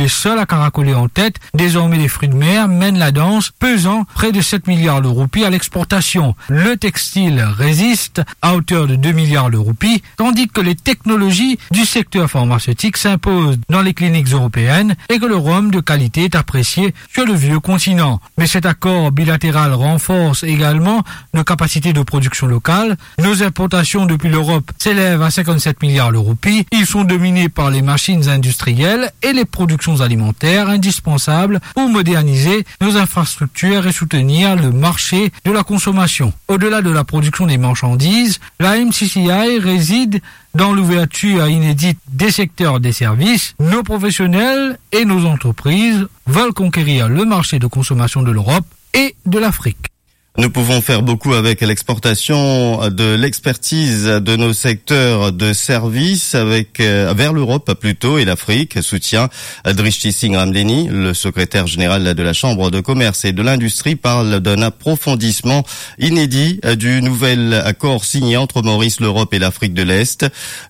est seul à caracoler en tête. Désormais, les fruits de mer mènent la danse, pesant près de 7 milliards de roupies à l'exportation. Le textile résiste à hauteur de 2 milliards de roupies, tandis que les technologies du secteur pharmaceutique s'imposent dans les cliniques européennes et que le rhum de qualité est apprécié sur le vieux continent. Mais cet accord bilatéral renforce également nos capacités de production locale. Nos importations depuis l'Europe s'élèvent à 57 milliards de roupies. Ils sont dominés par les machines industrielles et les productions alimentaires indispensables pour moderniser nos infrastructures et soutenir le marché de la consommation. Au-delà de la production des marchandises, la MCCI réside dans l'ouverture inédite des secteurs des services. Nos professionnels et nos entreprises veulent conquérir le marché de consommation de l'Europe et de l'Afrique. Nous pouvons faire beaucoup avec l'exportation de l'expertise de nos secteurs de services vers l'Europe plutôt et l'Afrique, soutient Drishti Singh Ramdeni, le secrétaire général de la Chambre de commerce et de l'industrie, parle d'un approfondissement inédit du nouvel accord signé entre Maurice, l'Europe et l'Afrique de l'Est.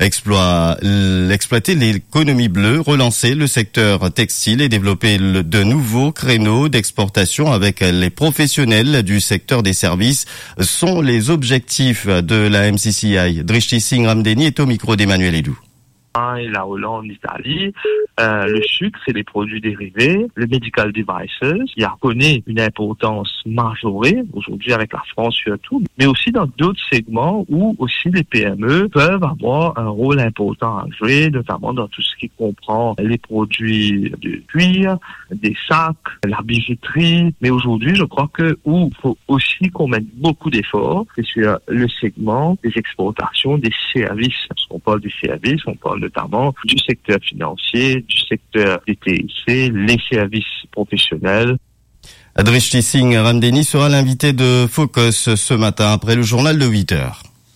Exploiter l'économie bleue, relancer le secteur textile et développer de nouveaux créneaux d'exportation avec les professionnels du secteur des services sont les objectifs de la MCCI. Drishti Singh Ramdeni est au micro d'Emmanuel Edou. Et la Hollande, l'Italie, le sucre et les produits dérivés, le medical devices. Il y a reconnu une importance majorée aujourd'hui avec la France surtout, mais aussi dans d'autres segments où aussi les PME peuvent avoir un rôle important à jouer, notamment dans tout ce qui comprend les produits de cuir, des sacs, la bijouterie. Mais aujourd'hui, je crois que où il faut aussi qu'on mette beaucoup d'efforts, c'est sur le segment des exportations, des services. Parce qu'on parle des services, on parle notamment du secteur financier, du secteur des TIC, les services professionnels. Drishti Singh Ramdeni sera l'invité de Focus ce matin après le journal de 8h.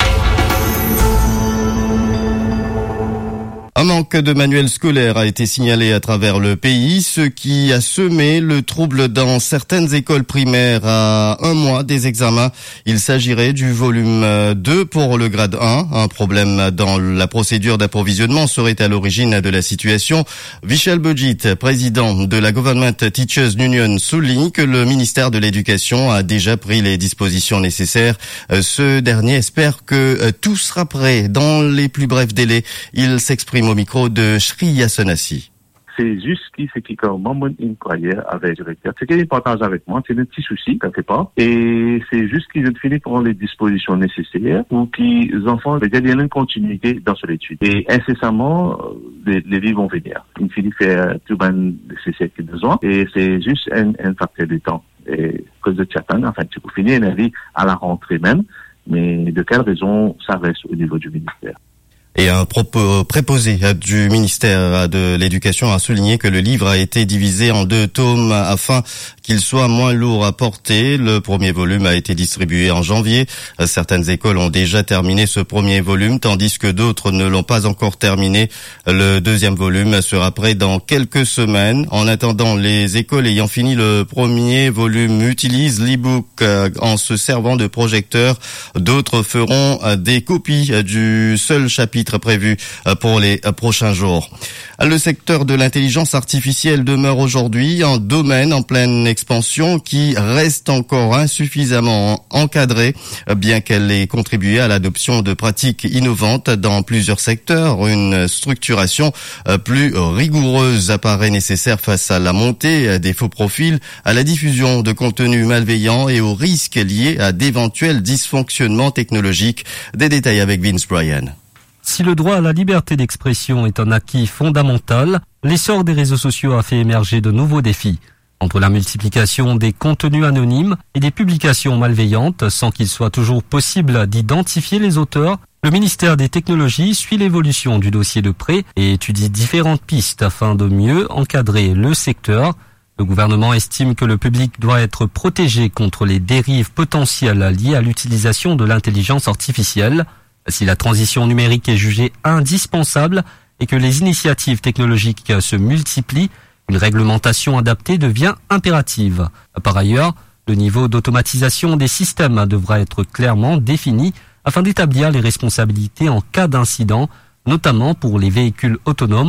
Un manque de manuels scolaires a été signalé à travers le pays, ce qui a semé le trouble dans certaines écoles primaires à un mois des examens. Il s'agirait du volume 2 pour le grade 1. Un problème dans la procédure d'approvisionnement serait à l'origine de la situation. Vishal Bojit, président de la Government Teachers Union, souligne que le ministère de l'Éducation a déjà pris les dispositions nécessaires. Ce dernier espère que tout sera prêt dans les plus brefs délais. Il s'exprime au micro de Shriya Sonassi. C'est juste c'est qui comme moi une croyère avec le directeur. Ce qui est important avec moi, c'est un petit souci quelque part. Et c'est juste qu'ils ont fini pour les dispositions nécessaires pour qu'ils enfants il y a une continuité dans cette étude. Et incessamment, les livres vont venir. Ils finissent faire tout le nécessaire qu'ils ont besoin. Et c'est juste un facteur de temps. Et à cause de Tchatan, enfin, tu peux finir une vie à la rentrée même. Mais de quelle raison ça reste au niveau du ministère? Et un préposé du ministère de l'Éducation a souligné que le livre a été divisé en 2 tomes afin qu'il soit moins lourd à porter. Le premier volume a été distribué en janvier. Certaines écoles ont déjà terminé ce premier volume, tandis que d'autres ne l'ont pas encore terminé. Le deuxième volume sera prêt dans quelques semaines. En attendant, les écoles ayant fini le premier volume utilisent l'e-book en se servant de projecteurs. D'autres feront des copies du seul chapitre prévu pour les prochains jours. Le secteur de l'intelligence artificielle demeure aujourd'hui un domaine en pleine expansion qui reste encore insuffisamment encadré, bien qu'elle ait contribué à l'adoption de pratiques innovantes dans plusieurs secteurs. Une structuration plus rigoureuse apparaît nécessaire face à la montée des faux profils, à la diffusion de contenus malveillants et aux risques liés à d'éventuels dysfonctionnements technologiques. Des détails avec Vince Bryan. Si le droit à la liberté d'expression est un acquis fondamental, l'essor des réseaux sociaux a fait émerger de nouveaux défis. Entre la multiplication des contenus anonymes et des publications malveillantes, sans qu'il soit toujours possible d'identifier les auteurs, le ministère des Technologies suit l'évolution du dossier de près et étudie différentes pistes afin de mieux encadrer le secteur. Le gouvernement estime que le public doit être protégé contre les dérives potentielles liées à l'utilisation de l'intelligence artificielle. Si la transition numérique est jugée indispensable et que les initiatives technologiques se multiplient, une réglementation adaptée devient impérative. Par ailleurs, le niveau d'automatisation des systèmes devra être clairement défini afin d'établir les responsabilités en cas d'incident, notamment pour les véhicules autonomes où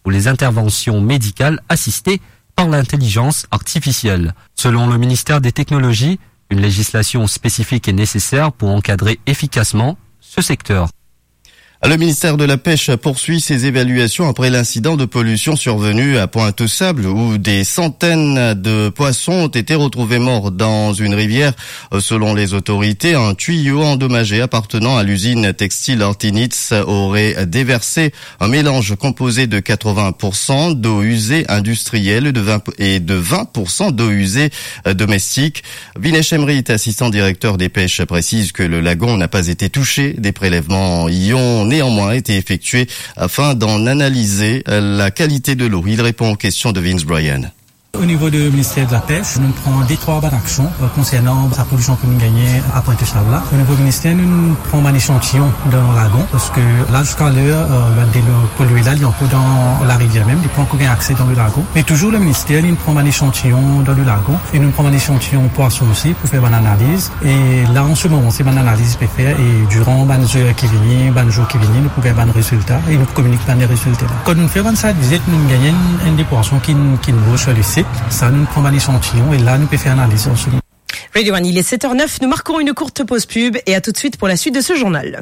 ou les interventions médicales assistées par l'intelligence artificielle. Selon le ministère des Technologies, une législation spécifique est nécessaire pour encadrer efficacement ce secteur. Le ministère de la Pêche poursuit ses évaluations après l'incident de pollution survenu à Pointe-aux-Sables où des centaines de poissons ont été retrouvés morts dans une rivière. Selon les autorités, un tuyau endommagé appartenant à l'usine textile Ortinitz aurait déversé un mélange composé de 80% d'eau usée industrielle et de 20% d'eau usée domestique. Vinesh Emrit, assistant directeur des pêches, précise que le lagon n'a pas été touché. Des prélèvements y ont néanmoins été effectués afin d'en analyser la qualité de l'eau. Il répond aux questions de Vince Bryan. Au niveau du ministère de la Pêche, nous prenons des 3 bonnes actions concernant la pollution que nous gagnons à Pointe-aux-Sables. Au niveau du ministère, nous prenons un échantillon dans le lagon parce que là, jusqu'à l'heure, l'eau polluée là, il y a encore dans la rivière même, il prend aucun accès dans le lagon. Mais toujours le ministère, il prend un échantillon dans le lagon et nous prenons un échantillon poisson aussi pour faire une analyse. Et là, en ce moment, c'est une analyse qu'on peut faire et durant les jours qui viennent, nous pouvons faire un résultat et nous communiquons les résultats. Quand nous faisons cette visite, nous gagnons des poissons qui nous vont sur le site. Ça, nous prenons un échantillon et là, nous pouvons faire une analyse. Radio One, il est 7h09. Nous marquons une courte pause pub et à tout de suite pour la suite de ce journal.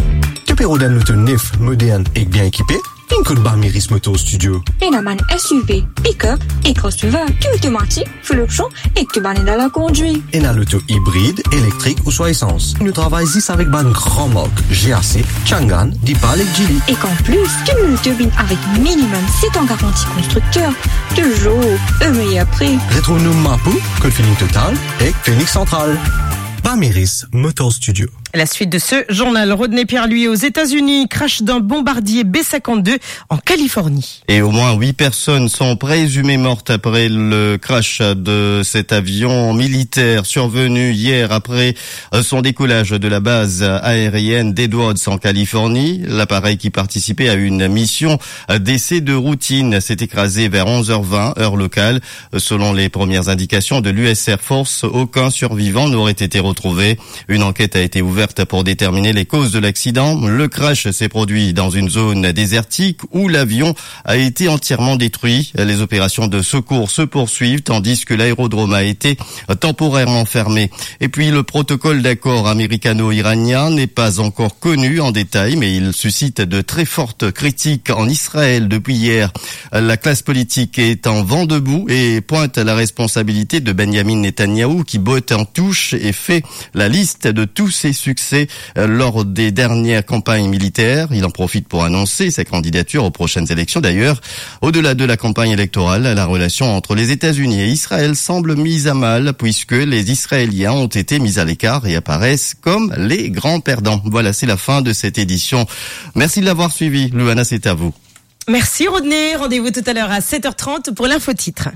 Tu peux rouler l'auto neuf, moderne et bien équipé? Une coup de Barmiris Motor Studio. Enaman SUV, pick-up et crossover, qui automatique, full option et que ban dans la conduite. Et dans l'auto hybride, électrique ou soit essence. Nous travaillons ici avec ban grand marque, GAC, Changan, Dipal et Geely. Et qu'en plus, tu nous turbines avec minimum 7 ans garantie constructeur. Toujours, meilleur prix. Retrouve-nous Mapou, Code Feeling Total et Phoenix Central. Barmiris Motor Studio. La suite de ce journal, Rodney Pierre, lui, aux États-Unis, crash d'un bombardier B-52 en Californie. Et au moins 8 personnes sont présumées mortes après le crash de cet avion militaire survenu hier après son décollage de la base aérienne d'Edwards en Californie. L'appareil qui participait à une mission d'essai de routine s'est écrasé vers 11h20, heure locale. Selon les premières indications de l'US Air Force, aucun survivant n'aurait été retrouvé. Une enquête a été ouverte pour déterminer les causes de l'accident. Le crash s'est produit dans une zone désertique où l'avion a été entièrement détruit. Les opérations de secours se poursuivent tandis que l'aérodrome a été temporairement fermé. Et puis le protocole d'accord américano-iranien n'est pas encore connu en détail, mais il suscite de très fortes critiques en Israël depuis hier. La classe politique est en vent debout et pointe la responsabilité de Benjamin Netanyahou qui botte en touche et fait la liste de tous ses succès lors des dernières campagnes militaires. Il en profite pour annoncer sa candidature aux prochaines élections. D'ailleurs, au-delà de la campagne électorale, la relation entre les États-Unis et Israël semble mise à mal puisque les Israéliens ont été mis à l'écart et apparaissent comme les grands perdants. Voilà, c'est la fin de cette édition. Merci de l'avoir suivi. Luana, c'est à vous. Merci Rodney. Rendez-vous tout à l'heure à 7h30 pour l'infotitre.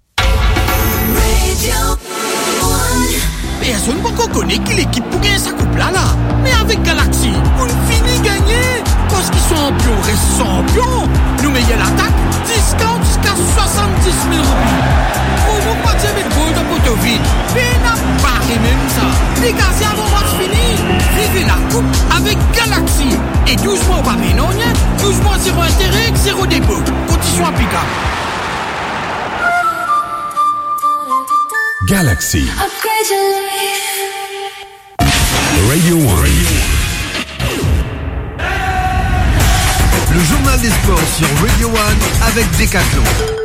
Personne ne connaît qui l'équipe pour gagner sa coupe là. Mais avec Galaxy, on finit gagner. Parce qu'ils sont champions, restent champions. Nous meilleurs l'attaque, discount jusqu'à 70 000 roupies. Pour nous pas dire avec gold de Potoville. Mais n'a pas même ça. Les gars, c'est avant match fini. Vivez la coupe avec Galaxy. Et 12 mois au Babylonien, 12 mois zéro intérêt, zéro dépôt. Condition applicable. Galaxy. Radio One. Le journal des sports sur Radio One avec Decathlon.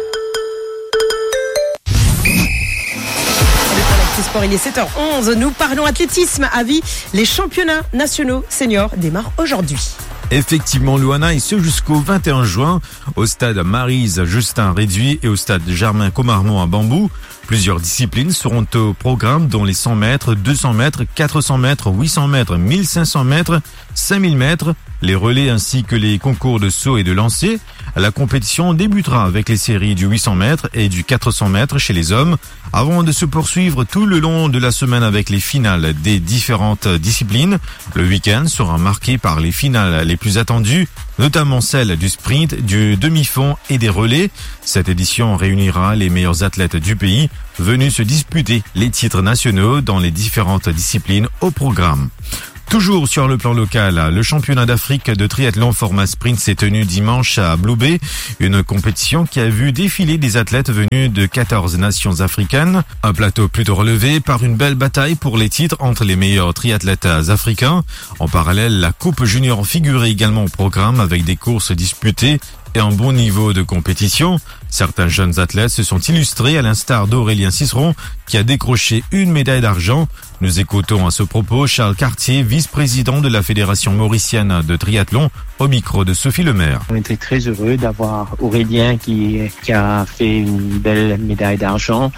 Sport, il est 7h11. Nous parlons athlétisme à vie. Les championnats nationaux seniors démarrent aujourd'hui. Effectivement, Luana, et ce jusqu'au 21 juin, au stade Maryse Justin Réduit et au stade Germain Comarmont à Bambou. Plusieurs disciplines seront au programme, dont les 100 mètres, 200 mètres, 400 mètres, 800 mètres, 1500 mètres, 5000 mètres, les relais ainsi que les concours de saut et de lancer. La compétition débutera avec les séries du 800 mètres et du 400 mètres chez les hommes, avant de se poursuivre tout le long de la semaine avec les finales des différentes disciplines. Le week-end sera marqué par les finales les plus attendues, notamment celles du sprint, du demi-fond et des relais. Cette édition réunira les meilleurs athlètes du pays venus se disputer les titres nationaux dans les différentes disciplines au programme. Toujours sur le plan local, le championnat d'Afrique de triathlon format sprint s'est tenu dimanche à Blue Bay, une compétition qui a vu défiler des athlètes venus de 14 nations africaines. Un plateau plutôt relevé par une belle bataille pour les titres entre les meilleurs triathlètes africains. En parallèle, la Coupe Junior figurait également au programme avec des courses disputées et un bon niveau de compétition. Certains jeunes athlètes se sont illustrés à l'instar d'Aurélien Ciceron qui a décroché une médaille d'argent. Nous écoutons à ce propos Charles Cartier, vice-président de la Fédération mauricienne de triathlon, au micro de Sophie Lemaire. On était très heureux d'avoir Aurélien qui a fait une belle médaille d'argent,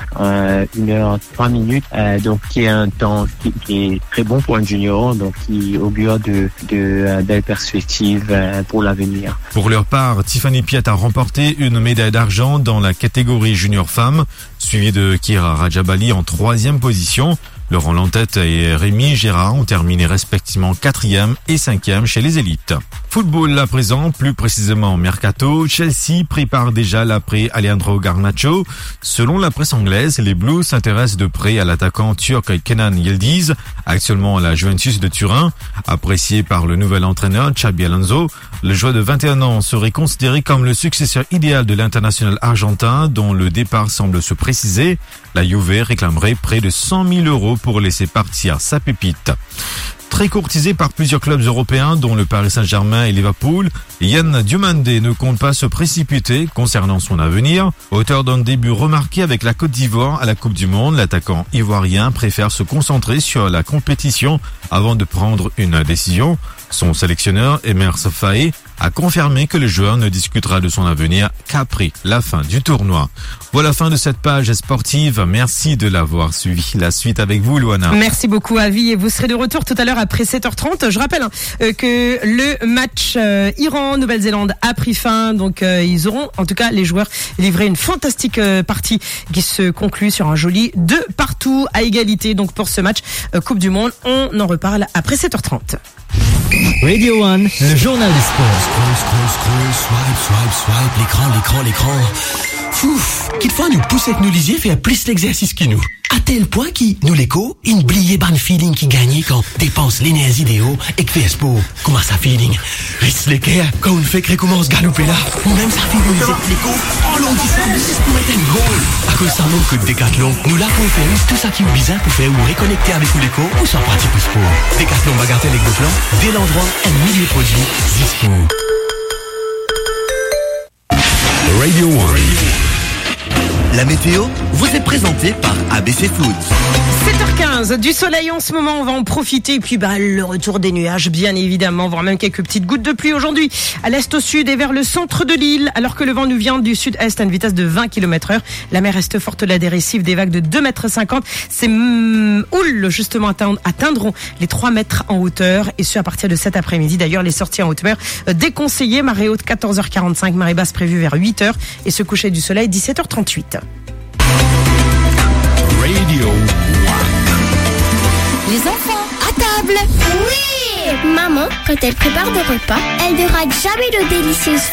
1h03, donc qui est un temps qui est très bon pour un junior, donc qui augure de belles perspectives pour l'avenir. Pour leur part, Tiffany Piet a remporté une médaille d'argent dans la catégorie junior femme, suivi de Kira Rajabali en 3e position. Laurent Lantette et Rémi Gérard ont terminé respectivement 4e et 5e chez les élites. Football à présent, plus précisément Mercato, Chelsea prépare déjà l'après Alejandro Garnacho. Selon la presse anglaise, les Blues s'intéressent de près à l'attaquant turc Kenan Yildiz, actuellement à la Juventus de Turin. Apprécié par le nouvel entraîneur Xabi Alonso, le joueur de 21 ans serait considéré comme le successeur idéal de l'international argentin dont le départ semble se préciser. La Juve réclamerait près de 100 000 € pour laisser partir sa pépite. Très courtisé par plusieurs clubs européens dont le Paris Saint-Germain et Liverpool, Yann Diomandé ne compte pas se précipiter concernant son avenir. Auteur d'un début remarqué avec la Côte d'Ivoire à la Coupe du Monde, l'attaquant ivoirien préfère se concentrer sur la compétition avant de prendre une décision. Son sélectionneur, Emer Faé, a confirmé que le joueur ne discutera de son avenir qu'après la fin du tournoi. Voilà la fin de cette page sportive. Merci de l'avoir suivi. La suite avec vous, Luana. Merci beaucoup, Avi. Et vous serez de retour tout à l'heure après 7h30. Je rappelle que le match Iran-Nouvelle-Zélande a pris fin. Donc, ils auront, en tout cas, les joueurs, livré une fantastique partie qui se conclut sur un joli 2-2 à égalité. Donc, pour ce match Coupe du Monde, on en reparle après 7h30. Radio One, le journal des sports. Swipe, l'écran. Fouf, quelquefois nous pousse avec nos lisiers faire plus l'exercice que nous. À tel point qu'il nous l'écho, une bliée ban feeling qui gagne quand dépense l'énergie des hauts et que fait sport. Comment ça feeling? Reste l'équerre quand on fait que recommence galoper là. Ou même ça fait nous l'écho. Oh l'on dit ça, c'est pour être un goal. À cause ça manque que Décathlon, nous là pour faire tout ça qui est bizarre pour faire ou réconnecter avec l'écho ou sans pratique pour sport. Décathlon bagatelle avec le plan, dès l'endroit, un millier de produits, dispo. Radio One. La météo vous est présentée par ABC Foods. 7h15, du soleil en ce moment, on va en profiter. Et puis le retour des nuages, bien évidemment, voire même quelques petites gouttes de pluie aujourd'hui. À l'est, au sud et vers le centre de l'île, alors que le vent nous vient du sud-est à une vitesse de 20 km/h. La mer reste forte là, des récifs, des vagues de 2,50 m. Ces houles, justement, atteindront les 3 mètres en hauteur. Et ce, à partir de cet après-midi. D'ailleurs, les sorties en haute mer déconseillées. Marée haute 14h45, marée basse prévue vers 8h. Et ce coucher du soleil 17h38. Radio One. Les enfants, à table! Oui! Maman, quand elle prépare des repas, elle ne rate jamais nos délicieuses